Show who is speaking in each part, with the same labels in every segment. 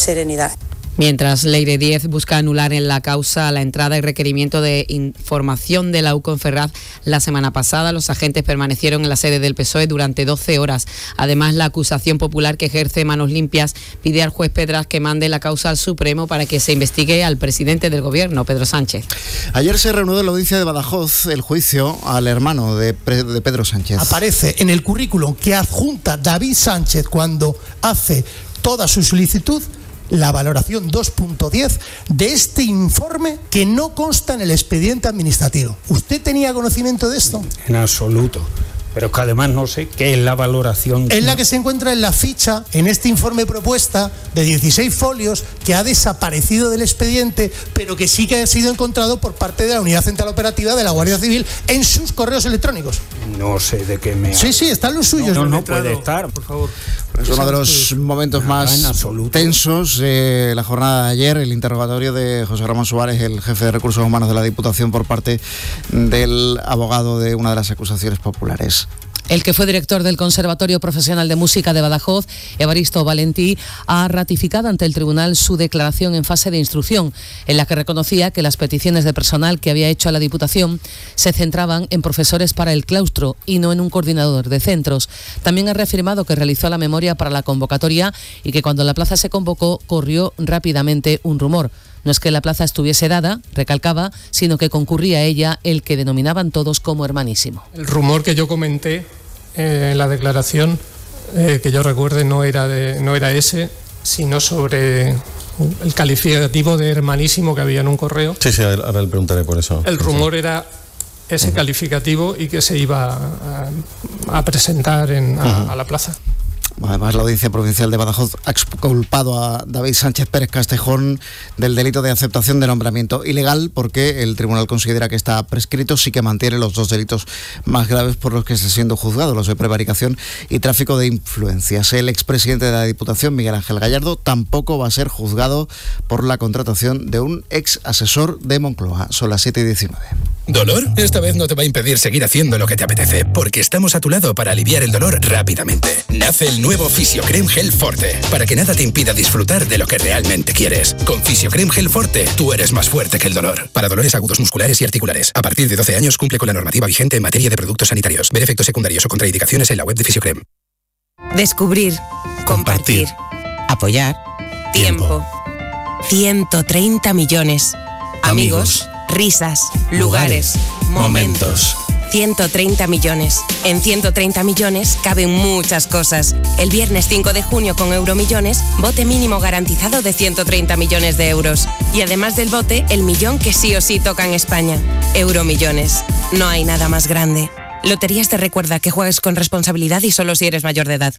Speaker 1: serenidad.
Speaker 2: Mientras Leire Díez busca anular en la causa la entrada y requerimiento de información de la UCO en Ferraz la semana pasada, los agentes permanecieron en la sede del PSOE durante 12 horas. Además, la acusación popular que ejerce manos limpias pide al juez Pedras que mande la causa al Supremo para que se investigue al presidente del Gobierno, Pedro Sánchez.
Speaker 3: Ayer se reanudó en la audiencia de Badajoz el juicio al hermano de Pedro Sánchez.
Speaker 4: Aparece en el currículum que adjunta David Sánchez cuando hace toda su solicitud la valoración 2.10 de este informe que no consta en el expediente administrativo. ¿Usted tenía conocimiento de esto?
Speaker 5: En absoluto. Pero es que además no sé qué es la valoración.
Speaker 4: Es la que se encuentra en la ficha, en este informe propuesta de 16 folios que ha desaparecido del expediente, pero que sí que ha sido encontrado por parte de la Unidad Central Operativa de la Guardia Civil en sus correos electrónicos.
Speaker 5: No sé de qué me...
Speaker 4: Sí, están los suyos.
Speaker 5: No puede estar, por favor.
Speaker 3: Es uno de los momentos más tensos de la jornada de ayer, el interrogatorio de José Ramón Suárez, el jefe de Recursos Humanos de la Diputación, por parte del abogado de una de las acusaciones populares.
Speaker 6: El que fue director del Conservatorio Profesional de Música de Badajoz, Evaristo Valentí, ha ratificado ante el tribunal su declaración en fase de instrucción, en la que reconocía que las peticiones de personal que había hecho a la Diputación se centraban en profesores para el claustro y no en un coordinador de centros. También ha reafirmado que realizó la memoria para la convocatoria y que cuando la plaza se convocó corrió rápidamente un rumor. No es que la plaza estuviese dada, recalcaba, sino que concurría a ella el que denominaban todos como hermanísimo.
Speaker 7: El rumor que yo comenté en la declaración, que yo recuerde, no era ese, sino sobre el calificativo de hermanísimo que había en un correo.
Speaker 8: Sí, ahora le preguntaré por eso.
Speaker 7: El rumor era ese calificativo y que se iba a presentar a la plaza.
Speaker 3: Además, la Audiencia Provincial de Badajoz ha exculpado a David Sánchez Pérez Castejón del delito de aceptación de nombramiento ilegal, porque el tribunal considera que está prescrito. Sí que mantiene los dos delitos más graves por los que está siendo juzgado, los de prevaricación y tráfico de influencias. El expresidente de la Diputación, Miguel Ángel Gallardo, tampoco va a ser juzgado por la contratación de un ex asesor de Moncloa. Son las 7:19.
Speaker 9: ¿Dolor? Esta vez no te va a impedir seguir haciendo lo que te apetece, porque estamos a tu lado para aliviar el dolor rápidamente. Nace el nuevo Fisiocrem Gel Forte, para que nada te impida disfrutar de lo que realmente quieres. Con Fisiocrem Gel Forte, tú eres más fuerte que el dolor. Para dolores agudos musculares y articulares. A partir de 12 años cumple con la normativa vigente en materia de productos sanitarios. Ver efectos secundarios o contraindicaciones en la web de Fisiocrem.
Speaker 10: Descubrir, compartir, apoyar, tiempo. 130 millones. Amigos, risas, lugares, momentos. 130 millones. En 130 millones caben muchas cosas. El viernes 5 de junio con Euromillones, bote mínimo garantizado de 130 millones de euros. Y además del bote, el millón que sí o sí toca en España. Euromillones. No hay nada más grande. Loterías te recuerda que juegues con responsabilidad y solo si eres mayor de edad.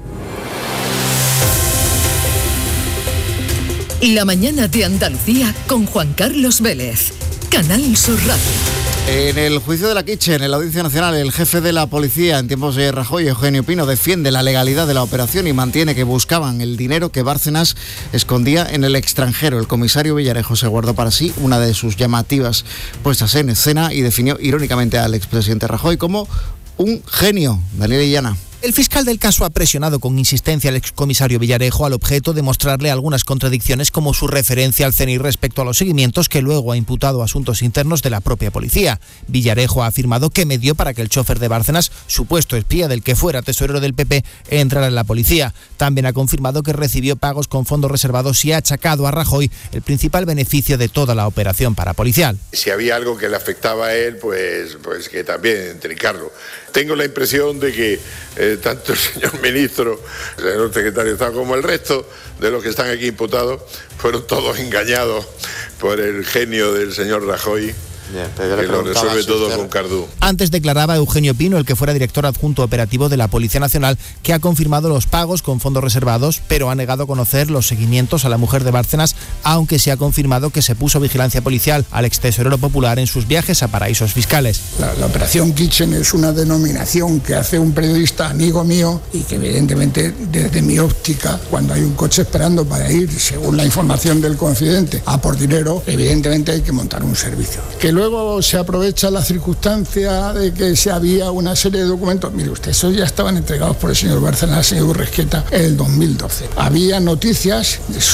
Speaker 11: La mañana de Andalucía con Juan Carlos Vélez. Canal Sur Radio.
Speaker 3: En el juicio de la Kitchen, en la Audiencia Nacional, el jefe de la policía en tiempos de Rajoy, Eugenio Pino, defiende la legalidad de la operación y mantiene que buscaban el dinero que Bárcenas escondía en el extranjero. El comisario Villarejo se guardó para sí una de sus llamativas puestas en escena y definió irónicamente al expresidente Rajoy como un genio. Daniel Illana.
Speaker 12: El fiscal del caso ha presionado con insistencia al excomisario Villarejo al objeto de mostrarle algunas contradicciones, como su referencia al CNI respecto a los seguimientos que luego ha imputado a asuntos internos de la propia policía. Villarejo ha afirmado que medió para que el chofer de Bárcenas, supuesto espía del que fuera tesorero del PP, entrara en la policía. También ha confirmado que recibió pagos con fondos reservados y ha achacado a Rajoy el principal beneficio de toda la operación parapolicial.
Speaker 13: Si había algo que le afectaba a él, pues que también trincarlo. Tengo la impresión de que tanto el señor ministro, el señor secretario de Estado, como el resto de los que están aquí imputados, fueron todos engañados por el genio del señor Rajoy. Que lo resuelve todo con Cardú.
Speaker 12: Antes declaraba Eugenio Pino, el que fuera director adjunto operativo de la Policía Nacional, que ha confirmado los pagos con fondos reservados, pero ha negado conocer los seguimientos a la mujer de Bárcenas, aunque se ha confirmado que se puso vigilancia policial al extesorero popular en sus viajes a paraísos fiscales.
Speaker 14: La operación Kitchen es una denominación que hace un periodista amigo mío y que evidentemente desde mi óptica, cuando hay un coche esperando para ir, según la información del confidente, a por dinero, evidentemente hay que montar un servicio. Que luego se aprovecha la circunstancia de que se había una serie de documentos. Mire usted, esos ya estaban entregados por el señor Bárcenas al señor Urresqueta en el 2012. Había noticias